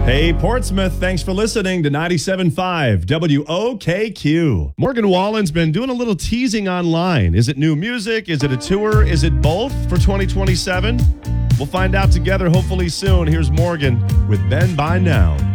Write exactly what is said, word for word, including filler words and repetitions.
Hey, Portsmouth, thanks for listening to ninety-seven point five W O K Q. Morgan Wallen's been doing a little teasing online. Is it new music? Is it a tour? Is it both for twenty twenty-seven? We'll find out together hopefully soon. Here's Morgan with Ben By Now.